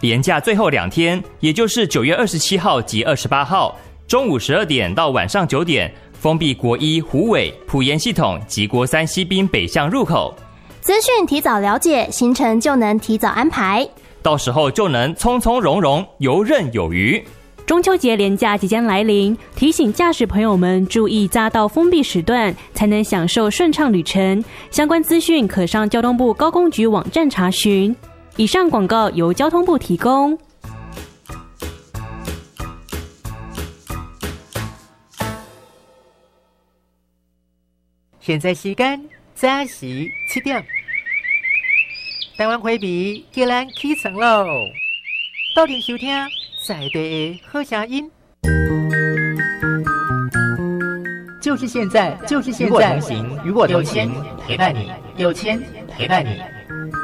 连假最后2天，也就是9月27号及28号，中午12点到晚上9点，封闭国一、虎尾、埔盐系统及国三西滨北向入口。 资讯提早了解，行程就能提早安排， 到时候就能从从容容，游刃有余。 中秋节连假即将来临，提醒驾驶朋友们注意匝道封闭时段，才能享受顺畅旅程。相关资讯可上交通部高工局网站查询。以上广告由交通部提供。 现在时间早时7点，台湾花美叫咱起床喽！到店收听在地的好声音，就是现在，就是现在！与我同行，陪伴你，有钱陪伴你。